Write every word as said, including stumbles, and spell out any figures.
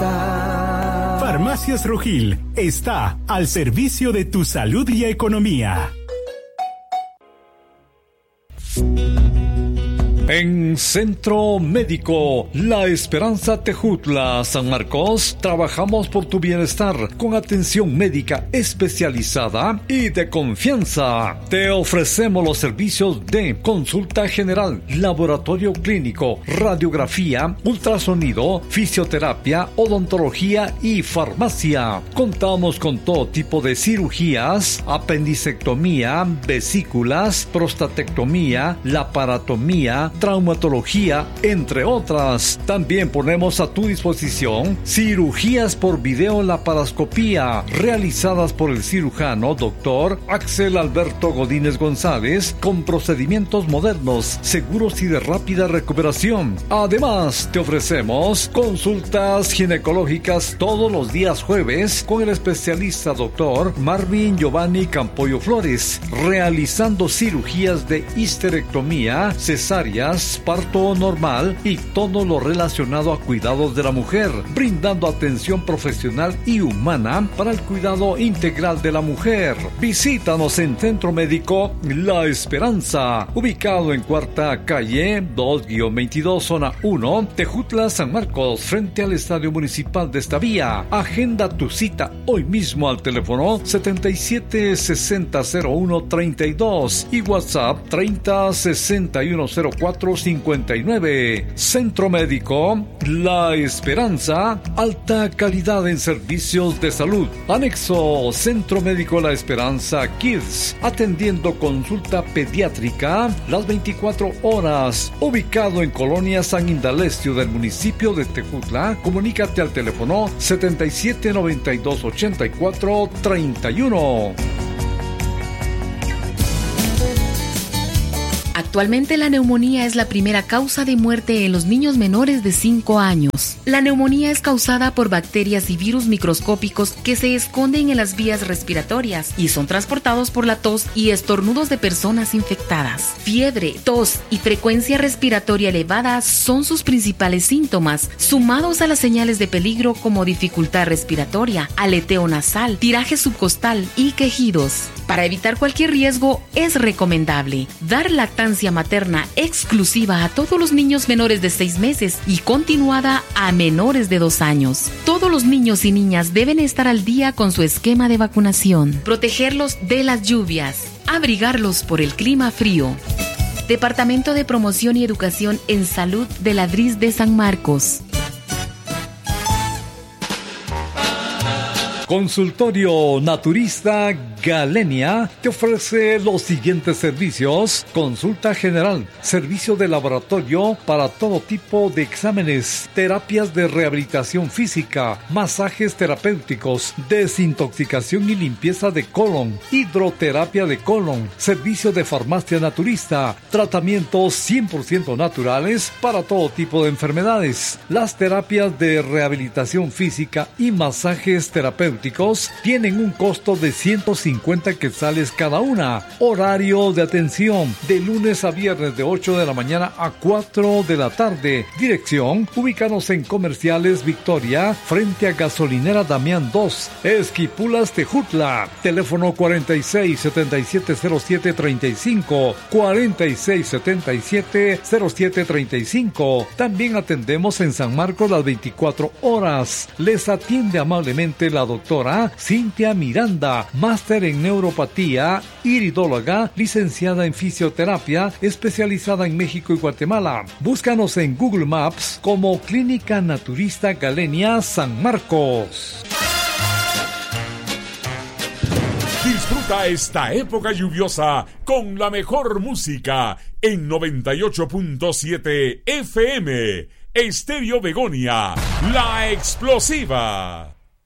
está. Farmacias Rugil está al servicio de tu salud y economía. En Centro Médico La Esperanza Tejutla, San Marcos, trabajamos por tu bienestar con atención médica especializada y de confianza. Te ofrecemos los servicios de consulta general, laboratorio clínico, radiografía, ultrasonido, fisioterapia, odontología y farmacia. Contamos con todo tipo de cirugías, apendicectomía, vesículas, prostatectomía, laparotomía, traumatología, entre otras. También ponemos a tu disposición cirugías por videolaparoscopía realizadas por el cirujano doctor Axel Alberto Godínez González con procedimientos modernos, seguros y de rápida recuperación. Además, te ofrecemos consultas ginecológicas todos los días jueves con el especialista doctor Marvin Giovanni Campoyo Flores, realizando cirugías de histerectomía, cesárea, parto normal y todo lo relacionado a cuidados de la mujer, brindando atención profesional y humana para el cuidado integral de la mujer. Visítanos en Centro Médico La Esperanza, ubicado en Cuarta Calle dos veintidós, Zona uno, Tejutla, San Marcos, frente al Estadio Municipal de esta vía. Agenda tu cita hoy mismo al teléfono setenta y siete sesenta cero uno treinta y dos y WhatsApp treinta sesenta y uno cero cuatro cincuenta y nueve. Centro Médico La Esperanza, alta calidad en servicios de salud. Anexo Centro Médico La Esperanza Kids, atendiendo consulta pediátrica las veinticuatro horas, ubicado en Colonia San Indalecio del municipio de Tejutla. Comunícate al teléfono setenta y siete noventa y dos ochenta y cuatro treinta y uno. Actualmente la neumonía es la primera causa de muerte en los niños menores de cinco años. La neumonía es causada por bacterias y virus microscópicos que se esconden en las vías respiratorias y son transportados por la tos y estornudos de personas infectadas. Fiebre, tos y frecuencia respiratoria elevada son sus principales síntomas, sumados a las señales de peligro como dificultad respiratoria, aleteo nasal, tiraje subcostal y quejidos. Para evitar cualquier riesgo, es recomendable dar lactancia materna exclusiva a todos los niños menores de seis meses y continuada a menores de dos años. Todos los niños y niñas deben estar al día con su esquema de vacunación. Protegerlos de las lluvias. Abrigarlos por el clima frío. Departamento de Promoción y Educación en Salud de la D R I S de San Marcos. Consultorio Naturista Galenia te ofrece los siguientes servicios: consulta general, servicio de laboratorio para todo tipo de exámenes, terapias de rehabilitación física, masajes terapéuticos, desintoxicación y limpieza de colon, hidroterapia de colon, servicio de farmacia naturista, tratamientos cien por ciento naturales para todo tipo de enfermedades. Las terapias de rehabilitación física y masajes terapéuticos tienen un costo de ciento cincuenta quetzales cada una. Horario de atención de lunes a viernes de ocho de la mañana a cuatro de la tarde. Dirección: ubícanos en Comerciales Victoria, frente a Gasolinera Damián dos, Esquipulas, Tejutla. Teléfono cuarenta y seis setenta y siete cero siete treinta y cinco, cuarenta y seis setenta y siete cero siete treinta y cinco. También atendemos en San Marcos las veinticuatro horas. Les atiende amablemente la doctora Cintia Miranda, máster en neuropatía, iridóloga, licenciada en fisioterapia, especializada en México y Guatemala. Búscanos en Google Maps como Clínica Naturista Galenia San Marcos. Disfruta esta época lluviosa con la mejor música en noventa y ocho punto siete F M. Estéreo Begonia, la explosiva.